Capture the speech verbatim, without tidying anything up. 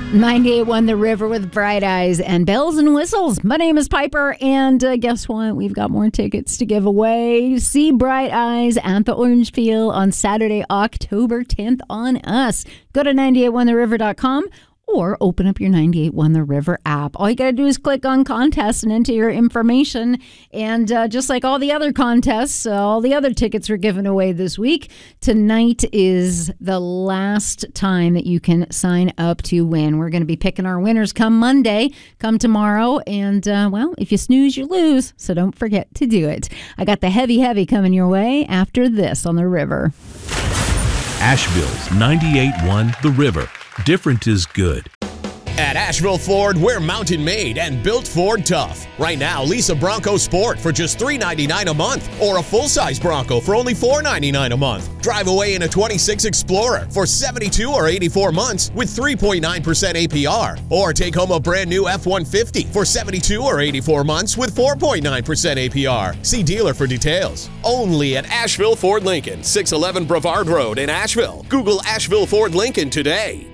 ninety-eight point one The River with Bright Eyes and Bells and Whistles. My name is Piper, and uh, guess what? We've got more tickets to give away. See Bright Eyes at the Orange Peel on Saturday, October tenth on us. Go to ninety-eight point one the river dot com or open up your ninety-eight point one The River app. All you got to do is click on contests and enter your information. And uh, just like all the other contests, uh, all the other tickets were given away this week. Tonight is the last time that you can sign up to win. We're going to be picking our winners come Monday, come tomorrow. And, uh, well, if you snooze, you lose. So don't forget to do it. I got the heavy, heavy coming your way after this on The River. Asheville's ninety-eight point one The River. Different is good. At Asheville Ford, we're mountain made and built Ford tough. Right now, lease a Bronco Sport for just three hundred ninety-nine dollars a month or a full-size Bronco for only four hundred ninety-nine dollars a month. Drive away in a twenty-six Explorer for seventy-two or eighty-four months with three point nine percent A P R. Or take home a brand new F one fifty for seventy-two or eighty-four months with four point nine percent A P R. See dealer for details. Only at Asheville Ford Lincoln, six eleven Brevard Road in Asheville. Google Asheville Ford Lincoln today.